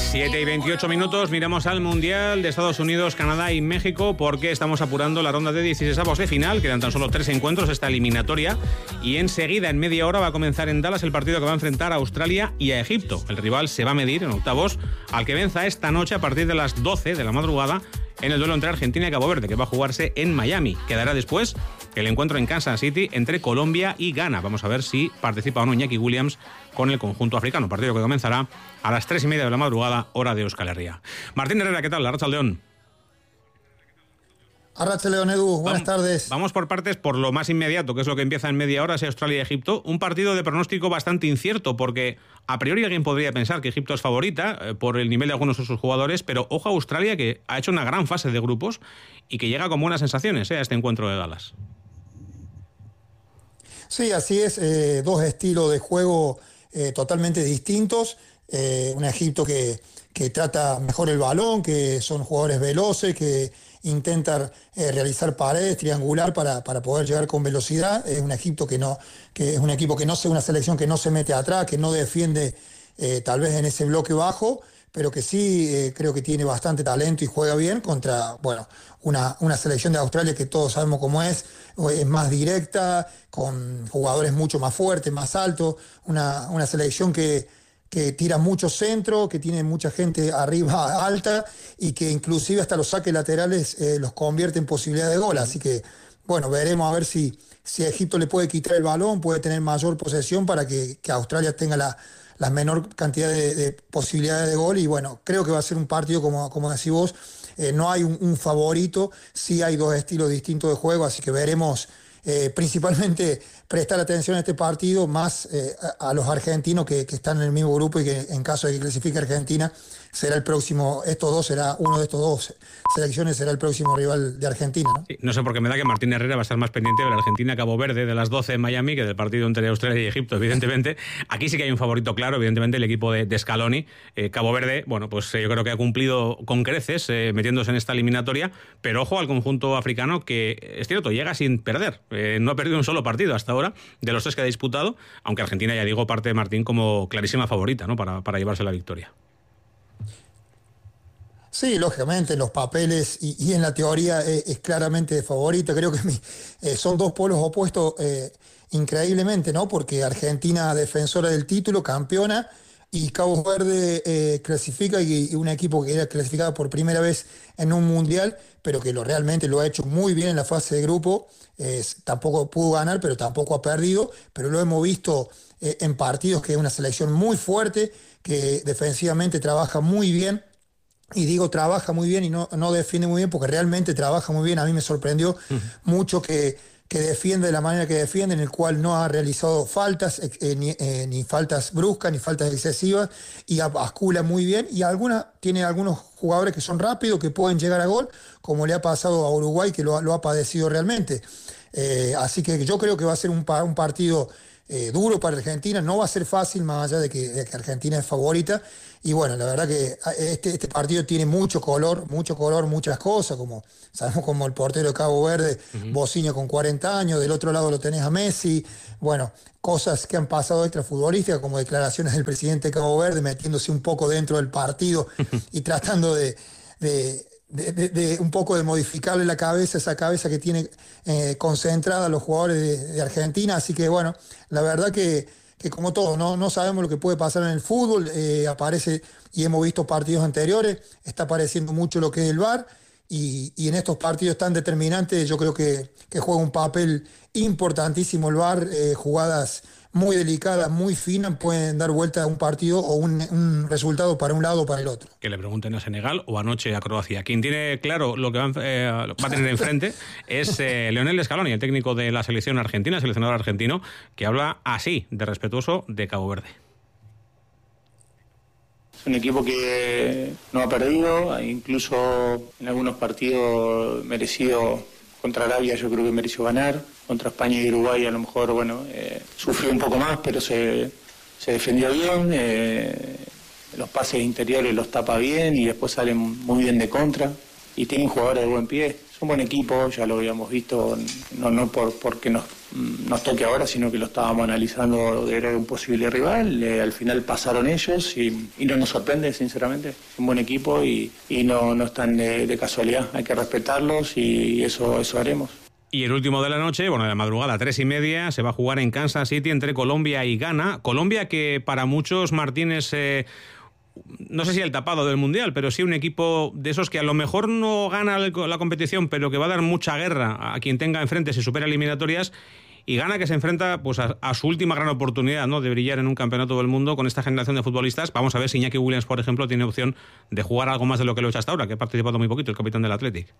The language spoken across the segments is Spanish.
7:28, miramos al Mundial de Estados Unidos, Canadá y México porque estamos apurando la ronda de 16avos de final. Quedan tan solo 3 encuentros esta eliminatoria y enseguida, en media hora, va a comenzar en Dallas el partido que va a enfrentar a Australia y a Egipto. El rival se va a medir en octavos al que venza esta noche a partir de las 12 de la madrugada en el duelo entre Argentina y Cabo Verde, que va a jugarse en Miami. Quedará después el encuentro en Kansas City entre Colombia y Ghana. Vamos a ver si participa o no Iñaki Williams con el conjunto africano. Partido que comenzará a las 3:30 de la madrugada, hora de Euskal Herria. Martín Herrera, ¿qué tal? Arratsaldeon. Arratsaldeon, Edu. Buenas tardes. Vamos por partes, por lo más inmediato, que es lo que empieza en media hora, es Australia y Egipto. Un partido de pronóstico bastante incierto, porque a priori alguien podría pensar que Egipto es favorita por el nivel de algunos de sus jugadores, pero ojo a Australia, que ha hecho una gran fase de grupos y que llega con buenas sensaciones a este encuentro de Dallas. Sí, así es. Dos estilos de juego totalmente distintos. Un Egipto que trata mejor el balón, que son jugadores veloces, que intentan realizar paredes, triangular para poder llegar con velocidad. Es un Egipto que es un equipo que no es una selección que no se mete atrás, que no defiende tal vez en ese bloque bajo, pero que sí creo que tiene bastante talento y juega bien contra, bueno, una selección de Australia que todos sabemos cómo es más directa, con jugadores mucho más fuertes, más altos, una selección que tira mucho centro, que tiene mucha gente arriba alta y que inclusive hasta los saques laterales los convierte en posibilidad de gol. Así que, bueno, veremos a ver si Egipto le puede quitar el balón, puede tener mayor posesión para que Australia tenga la menor cantidad de posibilidades de gol. Y bueno, creo que va a ser un partido, como decís vos, no hay un favorito, sí hay dos estilos distintos de juego, así que veremos. Principalmente prestar atención a este partido más a los argentinos que están en el mismo grupo y que en caso de que clasifique Argentina será el próximo, uno de estos dos selecciones será el próximo rival de Argentina, ¿no? Sí, no sé por qué me da que Martín Herrera va a estar más pendiente de la Argentina-Cabo Verde de las 12 en Miami que del partido entre Australia y Egipto, evidentemente. Aquí sí que hay un favorito claro, evidentemente el equipo de Scaloni. Cabo Verde, bueno, pues yo creo que ha cumplido con creces metiéndose en esta eliminatoria, pero ojo al conjunto africano que, es cierto, llega sin perder. No ha perdido un solo partido hasta ahora de los 3 que ha disputado, aunque Argentina, ya digo, parte de Martín como clarísima favorita, ¿no?, para llevarse la victoria. Sí, lógicamente, en los papeles y en la teoría es claramente favorita. Creo que son dos polos opuestos increíblemente, ¿no? Porque Argentina, defensora del título, campeona, y Cabo Verde clasifica, y un equipo que era clasificado por primera vez en un mundial, pero que realmente lo ha hecho muy bien en la fase de grupo. Tampoco pudo ganar, pero tampoco ha perdido, pero lo hemos visto en partidos, que es una selección muy fuerte, que defensivamente trabaja muy bien. Y digo trabaja muy bien y no defiende muy bien, porque realmente trabaja muy bien. A mí me sorprendió mucho que defiende de la manera que defiende, en el cual no ha realizado faltas, ni faltas bruscas, ni faltas excesivas, y bascula muy bien. Y tiene algunos jugadores que son rápidos, que pueden llegar a gol, como le ha pasado a Uruguay, que lo ha padecido realmente. Así que yo creo que va a ser un partido duro para Argentina. No va a ser fácil, más allá de que Argentina es favorita. Y bueno, la verdad que este partido tiene mucho color, muchas cosas, como sabemos, como el portero de Cabo Verde, Bocinho, con 40 años, del otro lado lo tenés a Messi. Bueno, cosas que han pasado extrafutbolísticas, como declaraciones del presidente de Cabo Verde metiéndose un poco dentro del partido y tratando de un poco de modificarle la cabeza, esa cabeza que tiene concentrada a los jugadores de Argentina. Así que bueno, la verdad que como todo, no sabemos lo que puede pasar en el fútbol. Aparece, y hemos visto partidos anteriores, está apareciendo mucho lo que es el VAR, y en estos partidos tan determinantes yo creo que juega un papel importantísimo el VAR. Jugadas muy delicadas, muy finas, pueden dar vuelta a un partido o un resultado para un lado o para el otro. Que le pregunten a Senegal o anoche a Croacia. Quien tiene claro lo que va a tener enfrente es Lionel Scaloni, el técnico de la selección argentina, el seleccionador argentino, que habla así de respetuoso de Cabo Verde. Es un equipo que no ha perdido, incluso en algunos partidos merecido. Contra Arabia yo creo que mereció ganar. Contra España y Uruguay a lo mejor, sufrió un poco más, pero se defendió bien. Los pases interiores los tapa bien y después salen muy bien de contra. Y tienen jugadores de buen pie. Es un buen equipo, ya lo habíamos visto, no porque nos nos toque ahora, sino que lo estábamos analizando de un posible rival. Al final pasaron ellos y no nos sorprende, sinceramente. Es un buen equipo y no están de casualidad. Hay que respetarlos y eso haremos. Y el último de la noche, de la madrugada, 3:30, se va a jugar en Kansas City entre Colombia y Ghana. Colombia que para muchos, Martín, es... no sé si el tapado del Mundial, pero sí un equipo de esos que a lo mejor no gana la competición, pero que va a dar mucha guerra a quien tenga enfrente si supera eliminatorias, y Ghana que se enfrenta pues a su última gran oportunidad, ¿no?, de brillar en un campeonato del mundo con esta generación de futbolistas. Vamos a ver si Iñaki Williams, por ejemplo, tiene opción de jugar algo más de lo que lo ha hecho hasta ahora, que ha participado muy poquito, el capitán del Athletic.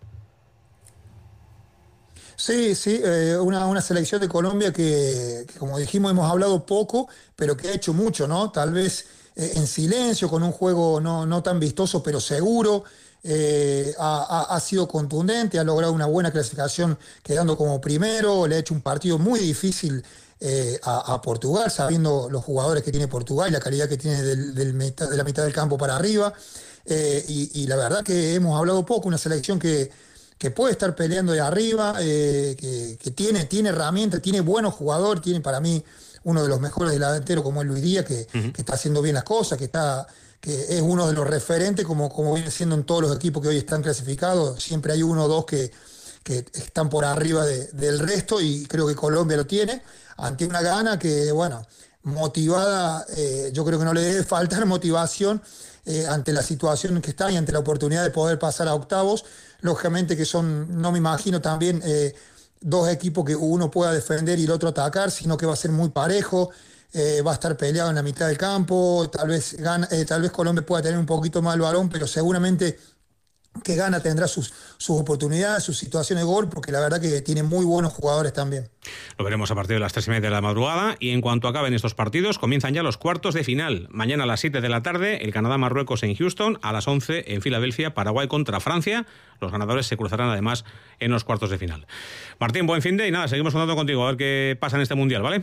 Sí, una selección de Colombia que, como dijimos, hemos hablado poco, pero que ha hecho mucho, ¿no? Tal vez en silencio, con un juego no tan vistoso, pero seguro. Ha sido contundente, ha logrado una buena clasificación quedando como primero, le ha hecho un partido muy difícil a Portugal, sabiendo los jugadores que tiene Portugal y la calidad que tiene de la mitad del campo para arriba. Y la verdad que hemos hablado poco, una selección que puede estar peleando de arriba, que tiene herramientas, tiene buenos jugadores, tiene para mí uno de los mejores delanteros como es Luis Díaz, que está haciendo bien las cosas, que es uno de los referentes como viene siendo en todos los equipos que hoy están clasificados. Siempre hay uno o dos que están por arriba del resto, y creo que Colombia lo tiene, ante una Ghana que, motivada, yo creo que no le debe faltar motivación ante la situación en que está y ante la oportunidad de poder pasar a octavos. Lógicamente que no me imagino también dos equipos que uno pueda defender y el otro atacar, sino que va a ser muy parejo, va a estar peleado en la mitad del campo. Tal vez Colombia pueda tener un poquito más el balón, pero seguramente que Ghana tendrá sus oportunidades, sus situaciones de gol, porque la verdad que tiene muy buenos jugadores también. Lo veremos a partir de las 3:30 de la madrugada, y en cuanto acaben estos partidos comienzan ya los cuartos de final. Mañana a las 7 de la tarde el Canadá-Marruecos en Houston, a las 11 en Filadelfia, Paraguay contra Francia. Los ganadores se cruzarán además en los cuartos de final. Martín, buen fin de, y nada, seguimos contando contigo a ver qué pasa en este Mundial, ¿vale?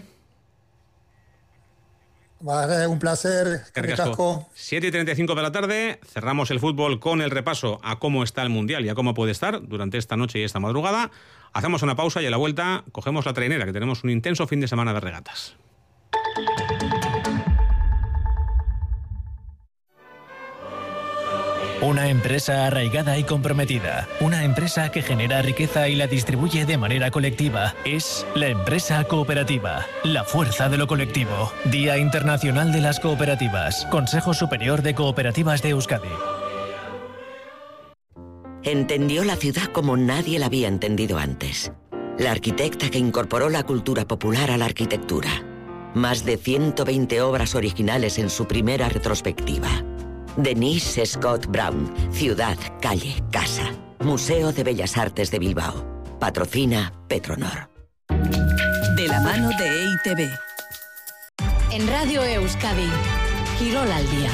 Vale, un placer. 7:35 de la tarde, cerramos el fútbol con el repaso a cómo está el Mundial y a cómo puede estar durante esta noche y esta madrugada. Hacemos una pausa y a la vuelta cogemos la trainera, que tenemos un intenso fin de semana de regatas. Una empresa arraigada y comprometida. Una empresa que genera riqueza y la distribuye de manera colectiva. Es la empresa cooperativa. La fuerza de lo colectivo. Día Internacional de las Cooperativas. Consejo Superior de Cooperativas de Euskadi. Entendió la ciudad como nadie la había entendido antes. La arquitecta que incorporó la cultura popular a la arquitectura. Más de 120 obras originales en su primera retrospectiva. Denise Scott Brown, Ciudad, Calle, Casa. Museo de Bellas Artes de Bilbao. Patrocina Petronor. De la mano de EITB. En Radio Euskadi, Quirol al día.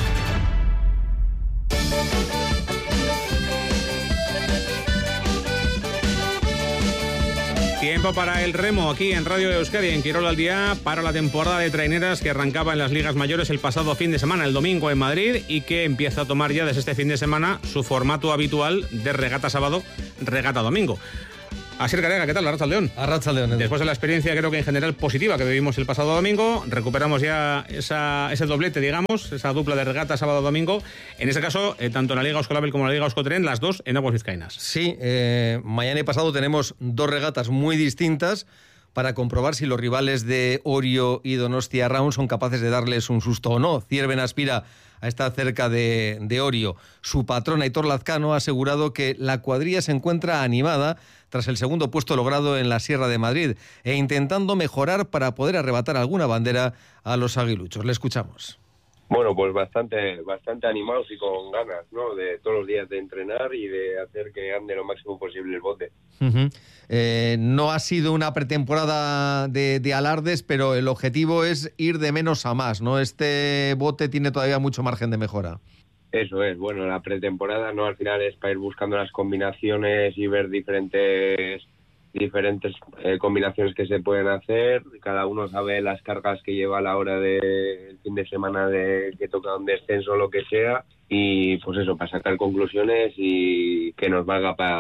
Tiempo para el remo aquí en Radio Euskadi, en Quirol al día, para la temporada de traineras que arrancaba en las ligas mayores el pasado fin de semana, el domingo en Madrid, y que empieza a tomar ya desde este fin de semana su formato habitual de regata sábado, regata domingo. Asier Garega, ¿qué tal? Arratsaldeon. Arratsaldeon. Después de la experiencia, creo que en general positiva, que vivimos el pasado domingo, recuperamos ya ese doblete, digamos, esa dupla de regata sábado-domingo. En este caso, tanto en la Liga Euskolabel como en la Liga Euskotren, las dos en aguas vizcaínas. Sí, mañana y pasado tenemos dos regatas muy distintas para comprobar si los rivales de Orio y Donostia Round son capaces de darles un susto o no. Cierven aspira a estar cerca de Orio. Su patrón, Aitor Lazcano, ha asegurado que la cuadrilla se encuentra animada tras el segundo puesto logrado en la Sierra de Madrid e intentando mejorar para poder arrebatar alguna bandera a los aguiluchos. Le escuchamos. Bueno, pues bastante animados y con ganas, ¿no? De todos los días de entrenar y de hacer que ande lo máximo posible el bote. Uh-huh. No ha sido una pretemporada de alardes, pero el objetivo es ir de menos a más, ¿no? Este bote tiene todavía mucho margen de mejora. Eso es, bueno, la pretemporada, ¿no? Al final es para ir buscando las combinaciones y ver diferentes combinaciones que se pueden hacer. Cada uno sabe las cargas que lleva a la hora del fin de semana de que toca un descenso o lo que sea, y pues eso, para sacar conclusiones y que nos valga para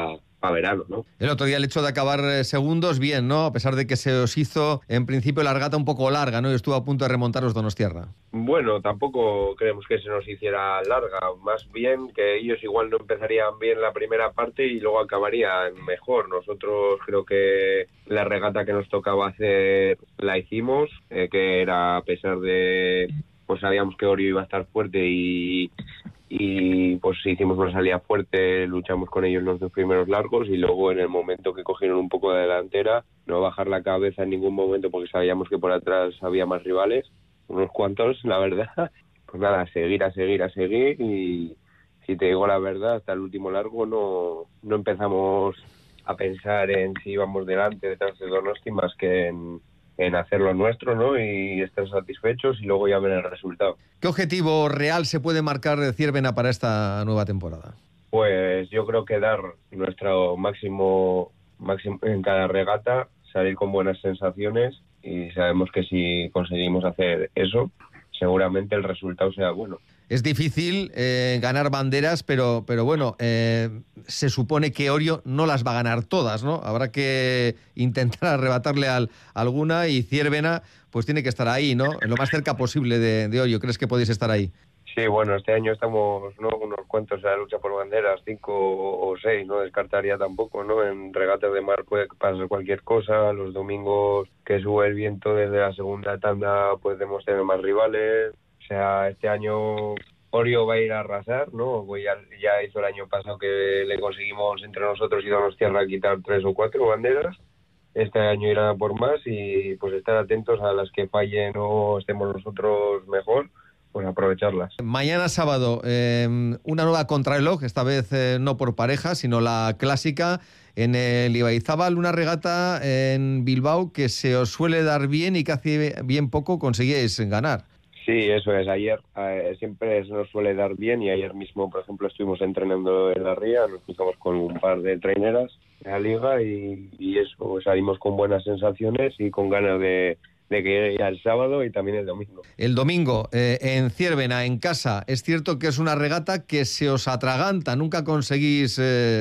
verano, ¿no? El otro día el hecho de acabar segundos, bien, ¿no? A pesar de que se os hizo en principio la regata un poco larga, ¿no? Y estuvo a punto de remontaros Donostiarra. Bueno, tampoco creemos que se nos hiciera larga, más bien que ellos igual no empezarían bien la primera parte y luego acabarían mejor. Nosotros creo que la regata que nos tocaba hacer la hicimos, que era a pesar de, pues sabíamos que Orio iba a estar fuerte y pues hicimos una salida fuerte, luchamos con ellos los 2 primeros largos y luego en el momento que cogieron un poco de delantera, no bajar la cabeza en ningún momento porque sabíamos que por atrás había más rivales, unos cuantos, la verdad. Pues nada, a seguir y si te digo la verdad, hasta el último largo no empezamos a pensar en si íbamos delante, detrás de Donosti, más que en hacer lo nuestro, ¿no? Y estar satisfechos y luego ya ver el resultado. ¿Qué objetivo real se puede marcar de Ciervena para esta nueva temporada? Pues yo creo que dar nuestro máximo en cada regata, salir con buenas sensaciones y sabemos que si conseguimos hacer eso, seguramente el resultado sea bueno. Es difícil ganar banderas, pero bueno, se supone que Orio no las va a ganar todas, ¿no? Habrá que intentar arrebatarle alguna y Ciervena pues tiene que estar ahí, ¿no? Lo más cerca posible de Orio. ¿Crees que podéis estar ahí? Sí, bueno, este año estamos, ¿no?, unos cuantos en la lucha por banderas, 5 o 6, no descartaría tampoco, ¿no? En regatas de mar puede pasar cualquier cosa, los domingos que sube el viento desde la segunda tanda podemos tener más rivales. O sea, este año Orio va a ir a arrasar, ¿no? Pues ya hizo el año pasado que le conseguimos entre nosotros y Donostiarra quitar 3 o 4 banderas. Este año irá por más y pues estar atentos a las que fallen o estemos nosotros mejor, pues aprovecharlas. Mañana sábado, una nueva contrarreloj, esta vez no por pareja, sino la clásica en el Ibaizábal, una regata en Bilbao que se os suele dar bien y que hace bien poco conseguíais ganar. Sí, eso es. Ayer siempre nos suele dar bien y ayer mismo, por ejemplo, estuvimos entrenando en la ría, nos pusimos con un par de traineras de la liga y eso, pues salimos con buenas sensaciones y con ganas de que llegue ya el sábado y también el domingo. El domingo, en Ciervena, en casa, es cierto que es una regata que se os atraganta, nunca conseguís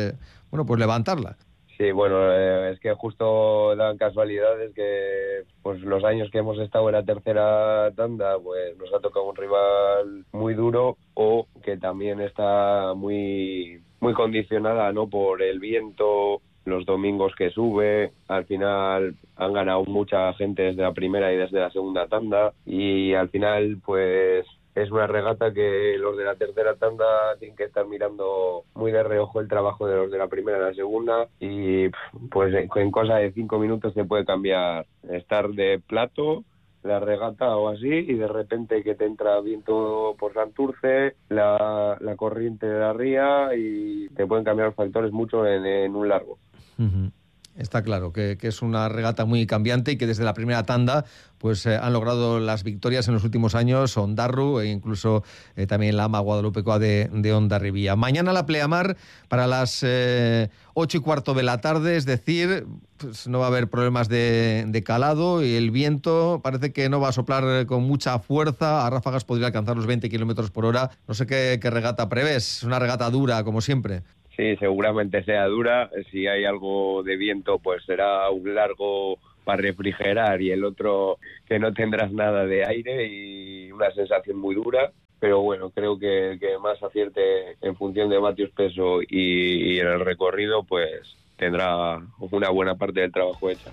pues levantarla. Sí, bueno, es que justo dan casualidades que pues los años que hemos estado en la tercera tanda pues nos ha tocado un rival muy duro o que también está muy condicionada, ¿no?, por el viento, los domingos que sube. Al final han ganado mucha gente desde la primera y desde la segunda tanda y al final pues es una regata que los de la tercera tanda tienen que estar mirando muy de reojo el trabajo de los de la primera y la segunda y pues en cosa de 5 minutos se puede cambiar, estar de plato la regata o así y de repente que te entra viento por Santurce, la corriente de la ría y te pueden cambiar los factores mucho en un largo. Uh-huh. Está claro que es una regata muy cambiante y que desde la primera tanda pues han logrado las victorias en los últimos años Ondarru e incluso también la ama guadalupecoa de Hondarribía. Mañana la pleamar para las 8:15 de la tarde, es decir, pues no va a haber problemas de calado y el viento parece que no va a soplar con mucha fuerza, a ráfagas podría alcanzar los 20 kilómetros por hora. No sé qué regata prevés, una regata dura como siempre. Sí, seguramente sea dura. Si hay algo de viento, pues será un largo para refrigerar y el otro que no tendrás nada de aire y una sensación muy dura. Pero bueno, creo que más acierte en función de vatios peso y en el recorrido, pues tendrá una buena parte del trabajo hecha.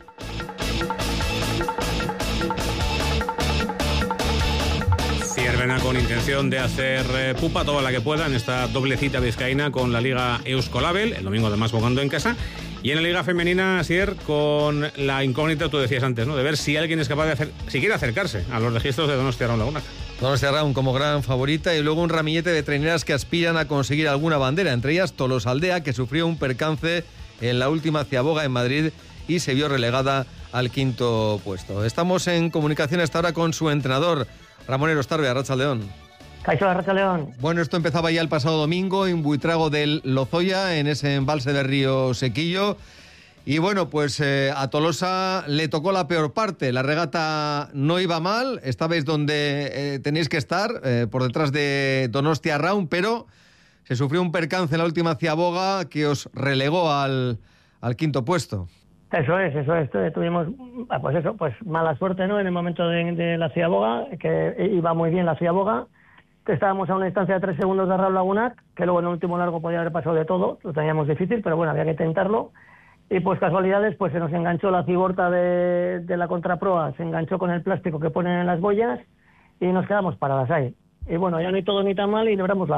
Ciervena con intención de hacer pupa toda la que pueda en esta doble cita vizcaína con la Liga Euskolabel, el domingo además jugando en casa, y en la Liga Femenina, Asier, con la incógnita, tú decías antes, ¿no?, de ver si alguien es capaz de siquiera acercarse a los registros de Donostiarra Laguna. Donostiarra como gran favorita y luego un ramillete de traineras que aspiran a conseguir alguna bandera, entre ellas Tolosaldea, que sufrió un percance en la última Ciaboga en Madrid y se vio relegada al 5º puesto. Estamos en comunicación hasta ahora con su entrenador, Ramón Erostarbe, Arratsaldeón. Caixo, Arratsaldeón. Bueno, esto empezaba ya el pasado domingo en Buitrago del Lozoya, en ese embalse de Río Sequillo. Y bueno, pues a Tolosa le tocó la peor parte. La regata no iba mal, estabais donde tenéis que estar, por detrás de Donostia Round, pero se sufrió un percance en la última ciaboga que os relegó al quinto puesto. Eso es. Tuvimos, pues mala suerte, ¿no? En el momento de la ciaboga, que iba muy bien la ciaboga, que estábamos a una distancia de 3 segundos de Raúl Lagunac, que luego en el último largo podía haber pasado de todo, lo teníamos difícil, pero bueno, había que intentarlo. Y pues casualidades, pues se nos enganchó la ciborta de la contraproa, se enganchó con el plástico que ponen en las boyas y nos quedamos paradas ahí. Y bueno, ya no hay todo ni tan mal y libramos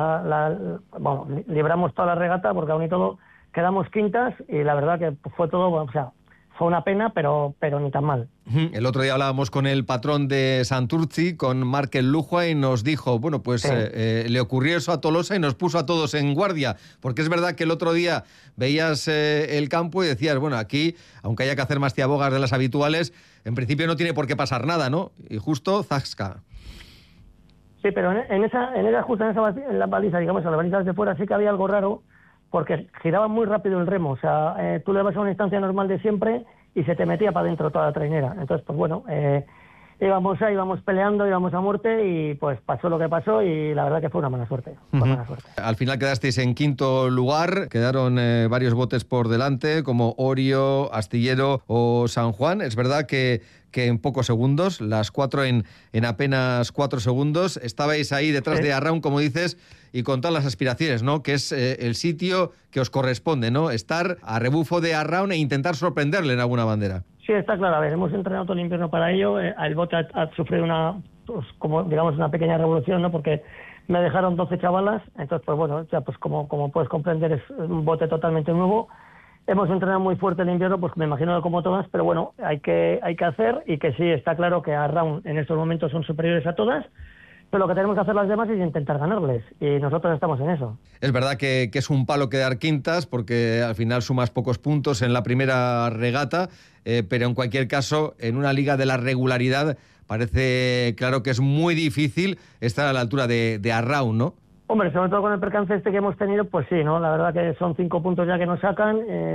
libramos toda la regata porque aún y todo quedamos quintas y la verdad que fue todo, o sea, fue una pena, pero ni tan mal. El otro día hablábamos con el patrón de Santurtzi, con Markel Lujua, y nos dijo, bueno, pues sí. Le ocurrió eso a Tolosa y nos puso a todos en guardia, porque es verdad que el otro día veías el campo y decías, bueno, aquí, aunque haya que hacer más ciabogas de las habituales, en principio no tiene por qué pasar nada, ¿no? Y justo, zasca. Sí, pero en la baliza, digamos, en las balizas de fuera sí que había algo raro, porque giraba muy rápido el remo, o sea, tú le vas a una instancia normal de siempre y se te metía para adentro toda la trainera. Entonces, pues bueno, íbamos peleando, íbamos a muerte y pues pasó lo que pasó y la verdad que fue una mala suerte. Al final quedasteis en quinto lugar, quedaron varios botes por delante, como Orio, Astillero o San Juan. Es verdad que en pocos segundos, las 4 en apenas 4 segundos, estabais ahí detrás de Arraun, como dices, y con todas las aspiraciones, ¿no? Que es el sitio que os corresponde, ¿no? Estar a rebufo de Arraun e intentar sorprenderle en alguna bandera. Sí, está claro. A ver, hemos entrenado todo el invierno para ello. El bote ha sufrido una pequeña revolución, ¿no? Porque me dejaron 12 chavalas. Entonces, pues bueno, ya pues como puedes comprender, es un bote totalmente nuevo. Hemos entrenado muy fuerte el invierno, pues me imagino que como todas, pero bueno, hay que hacer, y que sí, está claro que Arraun en estos momentos son superiores a todas, pero lo que tenemos que hacer las demás es intentar ganarles, y nosotros estamos en eso. Es verdad que es un palo quedar quintas, porque al final sumas pocos puntos en la primera regata, pero en cualquier caso, en una liga de la regularidad, parece claro que es muy difícil estar a la altura de Arraun, ¿no? Hombre, sobre todo con el percance que hemos tenido, pues sí, ¿no? La verdad que son 5 puntos ya que nos sacan.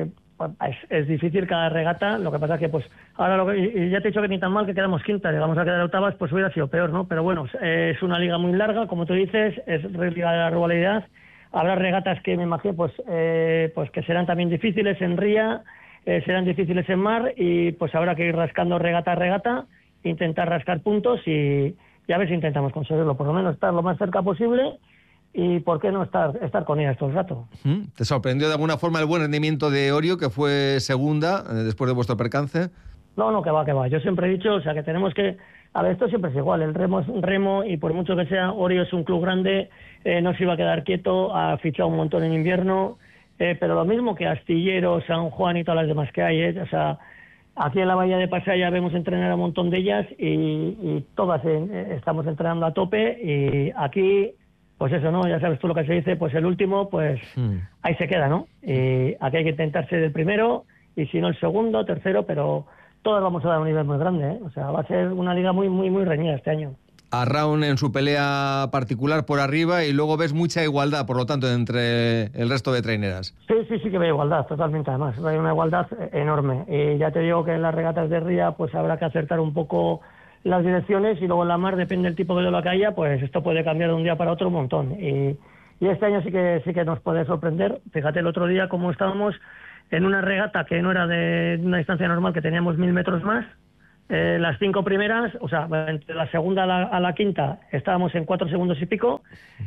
Es difícil cada regata. Lo que pasa es que, pues, ahora y ya te he dicho que ni tan mal que quedamos quintas, llegamos a quedar octavas, pues hubiera sido peor, ¿no? Pero bueno, es una liga muy larga, como tú dices, es liga de la rivalidad. Habrá regatas que me imagino, pues que serán también difíciles en ría, serán difíciles en mar, y pues habrá que ir rascando regata a regata, intentar rascar puntos y a ver si intentamos conseguirlo, por lo menos estar lo más cerca posible. Y por qué no estar con ellas todo el rato. ¿Te sorprendió de alguna forma el buen rendimiento de Orio, que fue segunda después de vuestro percance? No, que va. Yo siempre he dicho, o sea, que tenemos que... A ver, esto siempre es igual, el remo es un remo, y por mucho que sea, Orio es un club grande, no se iba a quedar quieto, ha fichado un montón en invierno, pero lo mismo que Astillero, San Juan y todas las demás que hay, o sea, aquí en la Bahía de Pasaia vemos entrenar a un montón de ellas y todas estamos entrenando a tope, y aquí... Pues eso, ¿no? Ya sabes tú lo que se dice, pues el último, pues ahí se queda, ¿no? Y aquí hay que intentar ser el primero, y si no el segundo, tercero, pero todos vamos a dar un nivel muy grande, ¿eh? O sea, va a ser una liga muy, muy, muy reñida este año. Arraun en su pelea particular por arriba, y luego ves mucha igualdad, por lo tanto, entre el resto de traineras. Sí que veo igualdad, totalmente, además. Hay una igualdad enorme. Y ya te digo que en las regatas de ría, pues habrá que acertar un poco las direcciones, y luego en la mar, depende del tipo de ola que haya, pues esto puede cambiar de un día para otro un montón. Y este año sí que nos puede sorprender. Fíjate el otro día cómo estábamos en una regata que no era de una distancia normal, que teníamos 1000 metros más. Las 5 primeras, o sea, entre la segunda a la quinta estábamos en 4 segundos y pico,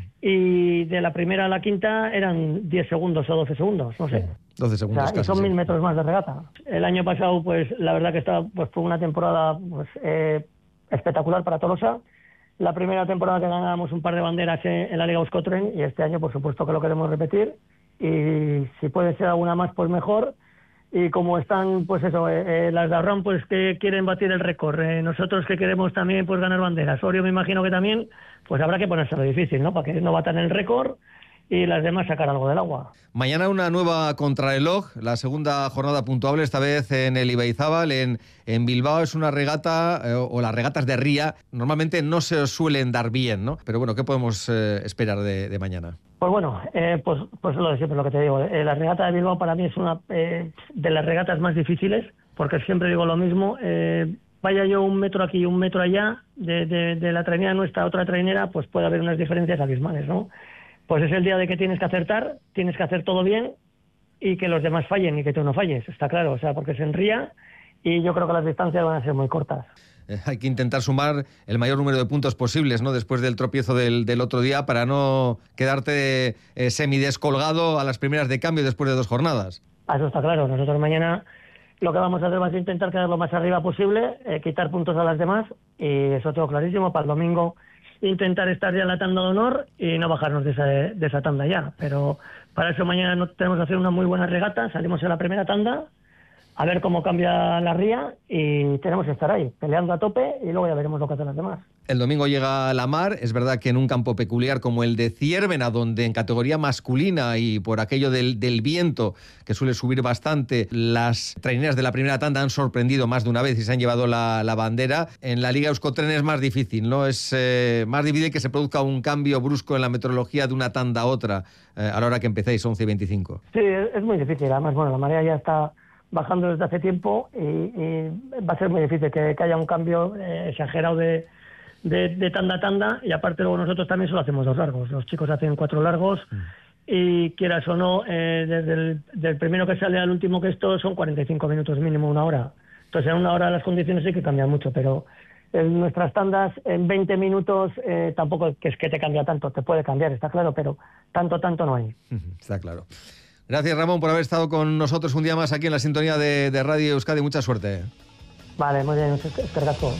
y de la primera a la quinta eran 10 segundos o 12 segundos, no sé. 12 segundos, o sea, casi, y son 1000 metros más de regata. El año pasado, pues la verdad que fue una temporada espectacular para Tolosa. La primera temporada que ganábamos un par de banderas en la Liga Euskotren, y este año por supuesto que lo queremos repetir, y si puede ser alguna más pues mejor. Y como están, pues eso, las de Arraun, pues que quieren batir el récord, nosotros que queremos también pues ganar banderas, Orio me imagino que también, pues habrá que ponérselo difícil, ¿no? Para que no batan el récord y las demás sacar algo del agua. Mañana una nueva contrarreloj, la segunda jornada puntuable, esta vez en el Ibaizábal, en Bilbao. Es una regata, o las regatas de ría, normalmente no se suelen dar bien, ¿no? Pero bueno, ¿qué podemos esperar de mañana? Pues bueno, pues lo de siempre, lo que te digo. La regata de Bilbao para mí es una de las regatas más difíciles, porque siempre digo lo mismo. Vaya yo un metro aquí y un metro allá, de la trainera nuestra a otra trainera, pues puede haber unas diferencias abismales, ¿no? pues es el día de que tienes que acertar, tienes que hacer todo bien y que los demás fallen y que tú no falles, está claro, o sea, porque se enría y yo creo que las distancias van a ser muy cortas. Hay que intentar sumar el mayor número de puntos posibles, ¿no? Después del tropiezo del otro día, para no quedarte semidescolgado a las primeras de cambio después de 2 jornadas. Eso está claro. Nosotros mañana lo que vamos a hacer va a ser intentar quedar lo más arriba posible, quitar puntos a las demás, y eso todo clarísimo. Para el domingo intentar estar ya en la tanda de honor y no bajarnos de esa tanda ya. Pero para eso mañana tenemos que hacer una muy buena regata, salimos en la primera tanda, a ver cómo cambia la ría y tenemos que estar ahí, peleando a tope y luego ya veremos lo que hacen las demás. El domingo llega la mar, es verdad que en un campo peculiar como el de Ciervena, donde en categoría masculina y por aquello del viento, que suele subir bastante, las traineras de la primera tanda han sorprendido más de una vez y se han llevado la bandera. En la Liga Euskotren es más difícil, ¿no? Es más difícil que se produzca un cambio brusco en la meteorología de una tanda a otra a la hora que empecéis, 11:25. Sí, es muy difícil. Además, bueno, la marea ya está bajando desde hace tiempo y va a ser muy difícil que haya un cambio exagerado de tanda a tanda, y aparte luego nosotros también solo hacemos 2 largos, los chicos hacen 4 largos y quieras o no, desde el primero que sale al último que esto son 45 minutos mínimo, 1 hora. Entonces en 1 hora las condiciones sí que cambian mucho, pero en nuestras tandas en 20 minutos tampoco es que te cambia tanto, te puede cambiar, está claro, pero tanto no hay. Está claro. Gracias, Ramón, por haber estado con nosotros un día más aquí en la sintonía de Radio Euskadi. Mucha suerte. Vale, muy bien, gracias.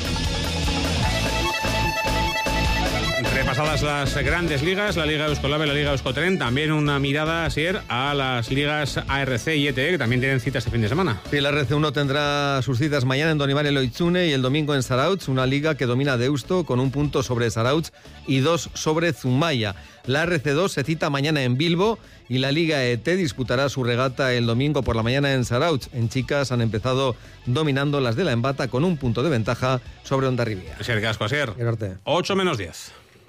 Repasadas las grandes ligas, la Liga Euskolab y la Liga Euskotren, también una mirada, Asier, a las ligas ARC y ETE, que también tienen citas este fin de semana. Sí, la RC1 tendrá sus citas mañana en Donibane Loitzune y el domingo en Zarautz, una liga que domina Deusto con 1 punto sobre Zarautz y 2 sobre Zumaya. La RC2 se cita mañana en Bilbo y la Liga ET disputará su regata el domingo por la mañana en Zarautz. En chicas han empezado dominando las de la Embata con 1 punto de ventaja sobre Hondarribia. Asier Gasco, Asier. 8 menos 10.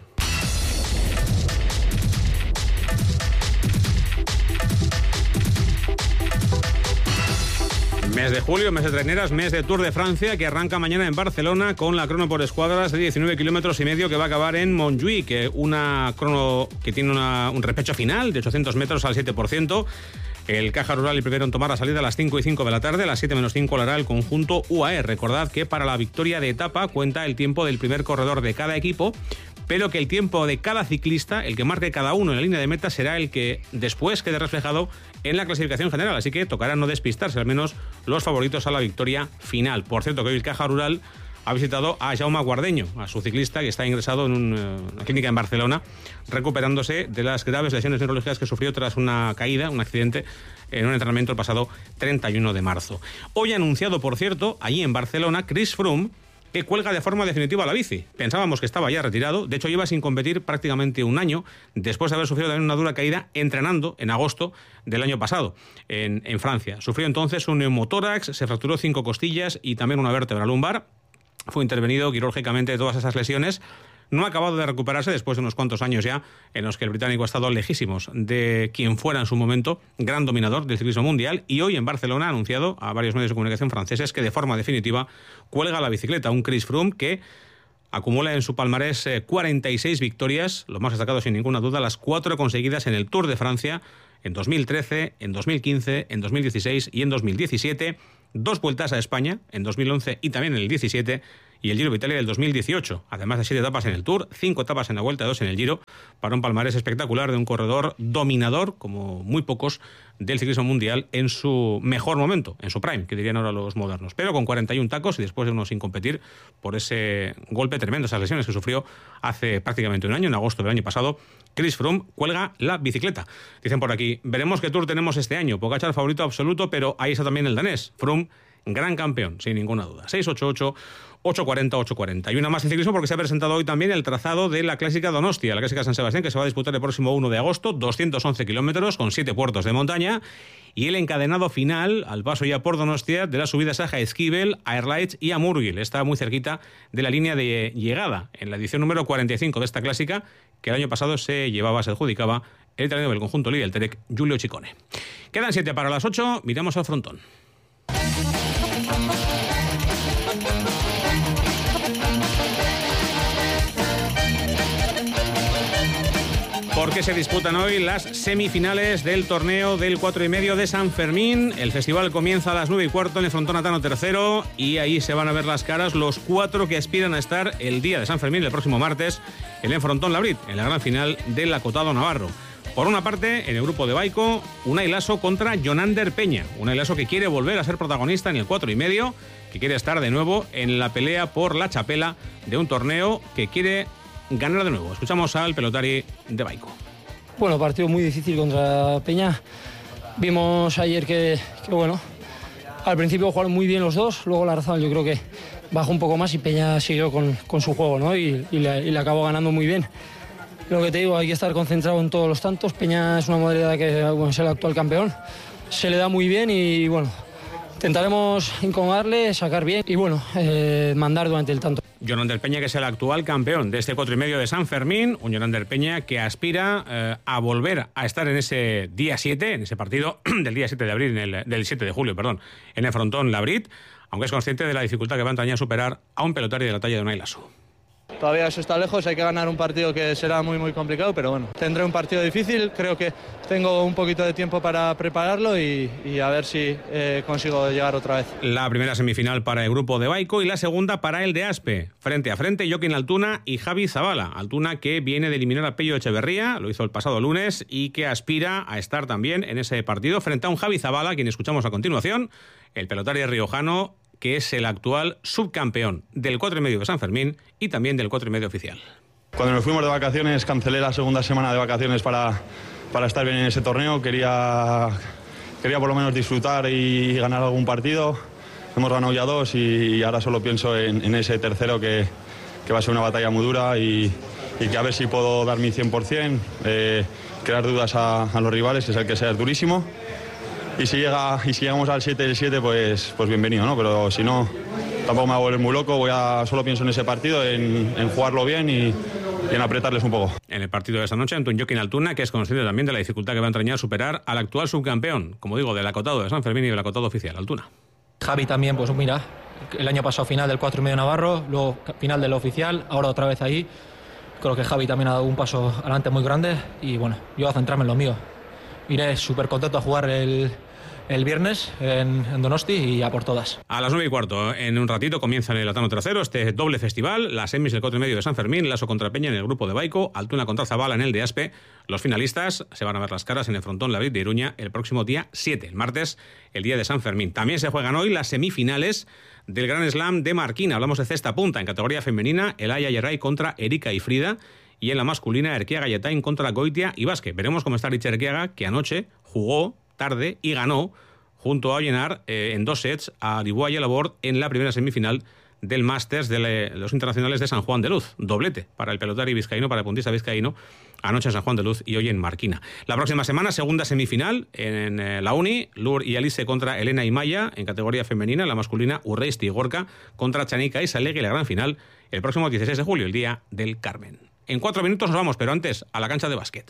Mes de julio, mes de traineras, mes de Tour de Francia, que arranca mañana en Barcelona con la crono por escuadras de 19,5 kilómetros que va a acabar en Montjuïc, una crono que tiene un repecho final de 800 metros al 7%. El Caja Rural el primero en tomar la salida a las 5:05 de la tarde, a las 7:05 lo hará el conjunto UAE. Recordad que para la victoria de etapa cuenta el tiempo del primer corredor de cada equipo, pero que el tiempo de cada ciclista, el que marque cada uno en la línea de meta, será el que después quede reflejado en la clasificación general. Así que tocará no despistarse, al menos los favoritos a la victoria final. Por cierto, que hoy el Caja Rural ha visitado a Jaume Guardeño, a su ciclista que está ingresado en una clínica en Barcelona, recuperándose de las graves lesiones neurológicas que sufrió tras una caída, un accidente en un entrenamiento el pasado 31 de marzo. Hoy ha anunciado, por cierto, allí en Barcelona, Chris Froome, que cuelga de forma definitiva la bici. Pensábamos que estaba ya retirado, de hecho lleva sin competir prácticamente 1 año, después de haber sufrido también una dura caída entrenando en agosto del año pasado en Francia. Sufrió entonces un neumotórax, se fracturó 5 costillas y también una vértebra lumbar. Fue intervenido quirúrgicamente de todas esas lesiones. No ha acabado de recuperarse después de unos cuantos años ya en los que el británico ha estado lejísimos de quien fuera en su momento gran dominador del ciclismo mundial, y hoy en Barcelona ha anunciado a varios medios de comunicación franceses que de forma definitiva cuelga la bicicleta. Un Chris Froome que acumula en su palmarés 46 victorias, lo más destacado sin ninguna duda, las 4 conseguidas en el Tour de Francia en 2013, en 2015, en 2016 y en 2017, 2 vueltas a España en 2011 y también en el 17, y el Giro de Italia del 2018, además de 7 etapas en el Tour, 5 etapas en la Vuelta, 2 en el Giro, para un palmarés espectacular de un corredor dominador, como muy pocos del ciclismo mundial, en su mejor momento, en su prime, que dirían ahora los modernos, pero con 41 tacos y después de uno sin competir por ese golpe tremendo, esas lesiones que sufrió hace prácticamente 1 año, en agosto del año pasado. Chris Froome cuelga la bicicleta. Dicen por aquí, veremos qué Tour tenemos este año. Pogačar favorito absoluto, pero ahí está también el danés. Froome, gran campeón, sin ninguna duda. 688-840-840. Y una más en ciclismo porque se ha presentado hoy también el trazado de la Clásica Donostia, la Clásica San Sebastián, que se va a disputar el próximo 1 de agosto, 211 kilómetros con 7 puertos de montaña, y el encadenado final, al paso ya por Donostia, de las subidas a Jaizkibel, a Erlaich y a Murgil. Está muy cerquita de la línea de llegada, en la edición número 45 de esta Clásica, que el año pasado se adjudicaba el italiano del conjunto líder, el Terek, Giulio Ciccone. Quedan 7 para las 8, miramos al frontón. porque se disputan hoy las semifinales del torneo del 4,5 de San Fermín. El festival comienza a las 9:15 en el Frontón Atano III y ahí se van a ver las caras los 4 que aspiran a estar el día de San Fermín, el próximo martes, en el Frontón Labrit, en la gran final del acotado navarro. Por una parte, en el grupo de Baico, Unai Laso contra Jonander Peña. Unai Laso que quiere volver a ser protagonista en el 4,5, que quiere estar de nuevo en la pelea por la chapela de un torneo que quiere ganar de nuevo. Escuchamos al pelotari de Baico. Bueno, partido muy difícil contra Peña. Vimos ayer que bueno, al principio jugaron muy bien los dos, luego Larzabal yo creo que bajó un poco más y Peña siguió con su juego, ¿no? Y le acabó ganando muy bien. Lo que te digo, hay que estar concentrado en todos los tantos. Peña es una modalidad que es el actual campeón. Se le da muy bien y bueno, intentaremos incomodarle, sacar bien y bueno, mandar durante el tanto. Jonander Peña, que es el actual campeón de este 4,5 de San Fermín. Un Jonander Peña que aspira a volver a estar en ese día 7, en ese partido del día 7 de abril, del 7 de julio, perdón, en el Frontón Labrit, aunque es consciente de la dificultad que va a entrañar superar a un pelotari de la talla de Unai Laso. Todavía eso está lejos, hay que ganar un partido que será muy muy complicado, pero bueno, tendré un partido difícil, creo que tengo un poquito de tiempo para prepararlo y a ver si consigo llegar otra vez. La primera semifinal para el grupo de Baico y la segunda para el de Aspe. Frente a frente, Joaquín Altuna y Javi Zabala. Altuna que viene de eliminar a Pello Echeverría, lo hizo el pasado lunes, y que aspira a estar también en ese partido frente a un Javi Zabala, quien escuchamos a continuación, el pelotari riojano, que es el actual subcampeón del 4,5 de San Fermín y también del 4,5 oficial. Cuando nos fuimos de vacaciones cancelé la segunda semana de vacaciones para estar bien en ese torneo. Quería por lo menos disfrutar y ganar algún partido. Hemos ganado ya 2 y ahora solo pienso en ese tercero que va a ser una batalla muy dura y que a ver si puedo dar mi 100%, crear dudas a los rivales, que es el que sea durísimo. Y si llegamos al 7 del 7, pues bienvenido, ¿no? Pero si no, tampoco me voy a volver muy loco. Solo pienso en ese partido, en jugarlo bien y en apretarles un poco. En el partido de esta noche, ante un Joaquín Altuna, que es consciente también de la dificultad que va a entrañar superar al actual subcampeón, como digo, del acotado de San Fermín y del acotado oficial, Altuna. Javi también, pues mira, el año pasado final del 4,5 Navarro, luego final del oficial, ahora otra vez ahí. Creo que Javi también ha dado un paso adelante muy grande y bueno, yo voy a centrarme en lo mío. Iré súper contento a jugar el viernes en Donosti y a por todas. A las 9:15, en un ratito, comienza en el Atano III este doble festival, las semis del 4,5 de San Fermín, Laso contra Peña en el grupo de Baico, Altuna contra Zabala en el de Aspe. Los finalistas se van a ver las caras en el Frontón Labrit de Iruña el próximo día 7, el martes, el día de San Fermín. También se juegan hoy las semifinales del Gran Slam de Marquina. Hablamos de cesta punta en categoría femenina, Elaya Yeray contra Erika y Frida, y en la masculina, Erquiaga Yetain contra Goitia y Vázquez. Veremos cómo está Richard Erquiaga, que anoche jugó tarde y ganó junto a Ollenar en 2 sets a Dubois y Laborde en la primera semifinal del Masters de los Internacionales de San Juan de Luz. Doblete para el pelotari vizcaíno, para el puntista vizcaíno, anoche en San Juan de Luz y hoy en Marquina. La próxima semana, segunda semifinal en la Uni, Lur y Alice contra Elena y Maya en categoría femenina, la masculina Urreisti y Gorka contra Chanika y Salegui, la gran final el próximo 16 de julio, el día del Carmen. En 4 minutos nos vamos, pero antes a la cancha de básquet.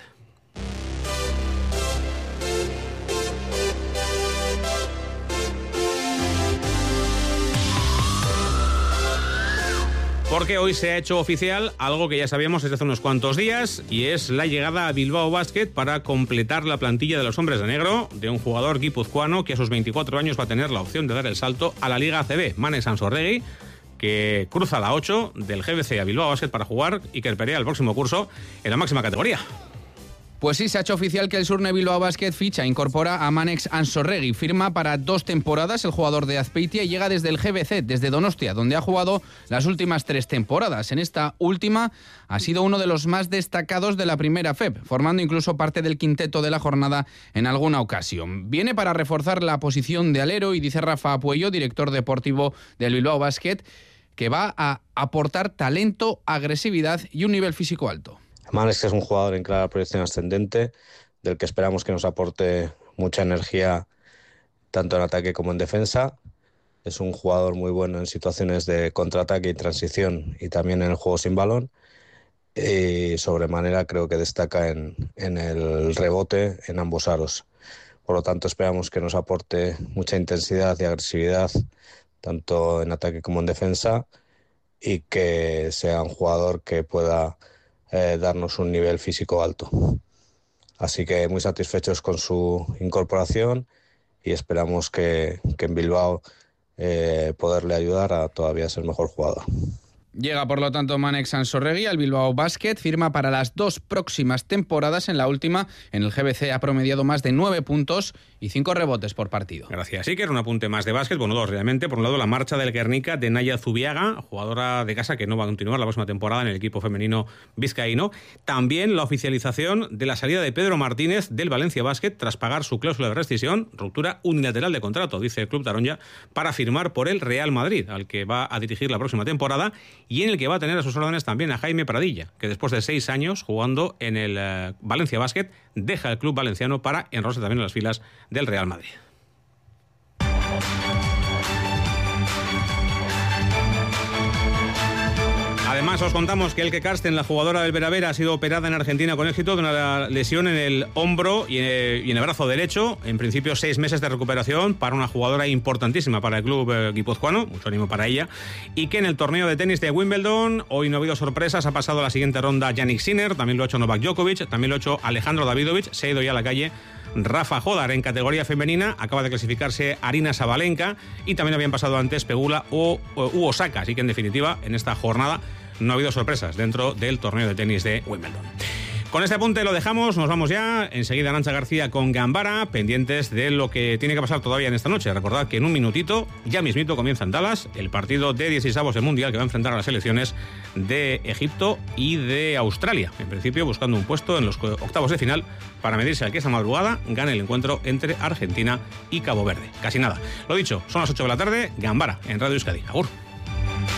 Porque hoy se ha hecho oficial algo que ya sabíamos desde hace unos cuantos días, y es la llegada a Bilbao Basket para completar la plantilla de los hombres de negro de un jugador guipuzcoano que a sus 24 años va a tener la opción de dar el salto a la Liga ACB, Manes Ansorregui, que cruza la 8 del GBC a Bilbao Basket para jugar Iker Perea el próximo curso en la máxima categoría. Pues sí, se ha hecho oficial que el Surne Bilbao Basket ficha, incorpora a Manex Ansorregui. Firma para 2 temporadas el jugador de Azpeitia y llega desde el GBC, desde Donostia, donde ha jugado las últimas 3 temporadas. En esta última ha sido uno de los más destacados de la primera FEP, formando incluso parte del quinteto de la jornada en alguna ocasión. Viene para reforzar la posición de alero y dice Rafa Apuello, director deportivo del Bilbao Basket, que va a aportar talento, agresividad y un nivel físico alto. Manex es un jugador en clara proyección ascendente, del que esperamos que nos aporte mucha energía tanto en ataque como en defensa. Es un jugador muy bueno en situaciones de contraataque y transición y también en el juego sin balón. Y sobremanera creo que destaca en el rebote en ambos aros. Por lo tanto, esperamos que nos aporte mucha intensidad y agresividad tanto en ataque como en defensa y que sea un jugador que pueda darnos un nivel físico alto. Así que muy satisfechos con su incorporación y esperamos que en Bilbao poderle ayudar a todavía ser mejor jugador. Llega, por lo tanto, Mánex Ansorregui al Bilbao Basket, firma para las 2 próximas temporadas. En la última, en el GBC, ha promediado más de 9 puntos y 5 rebotes por partido. Gracias. Sí que era un apunte más de básquet, bueno, 2 realmente. Por un lado, la marcha del Guernica de Naya Zubiaga, jugadora de casa que no va a continuar la próxima temporada en el equipo femenino vizcaíno. También la oficialización de la salida de Pedro Martínez del Valencia Basket tras pagar su cláusula de rescisión, ruptura unilateral de contrato, dice el club taronja, para firmar por el Real Madrid, al que va a dirigir la próxima temporada, y en el que va a tener a sus órdenes también a Jaime Pradilla, que después de 6 años jugando en el Valencia Basket, deja el club valenciano para enrollarse también en las filas del Real Madrid. Además, os contamos que Elke Karsten, la jugadora del Veravera, ha sido operada en Argentina con éxito de una lesión en el hombro y en el brazo derecho. En principio, 6 meses de recuperación para una jugadora importantísima para el club guipuzcoano, mucho ánimo para ella. Y que en el torneo de tenis de Wimbledon, hoy no ha habido sorpresas, ha pasado a la siguiente ronda Jannik Sinner, también lo ha hecho Novak Djokovic, también lo ha hecho Alejandro Davidovich, se ha ido ya a la calle Rafa Jodar. En categoría femenina acaba de clasificarse Arina Sabalenka y también habían pasado antes Pegula u Osaka. Así que en definitiva, en esta jornada no ha habido sorpresas dentro del torneo de tenis de Wimbledon. Con este apunte lo dejamos, nos vamos ya. Enseguida Arantxa García con Gambara, pendientes de lo que tiene que pasar todavía en esta noche. Recordad que en un minutito, ya mismito, comienza en Dallas el partido de 16avos del Mundial que va a enfrentar a las selecciones de Egipto y de Australia. En principio buscando un puesto en los octavos de final para medirse al que esa madrugada gane el encuentro entre Argentina y Cabo Verde. Casi nada. Lo dicho, son las 8 de la tarde, Gambara en Radio Euskadi. Agur.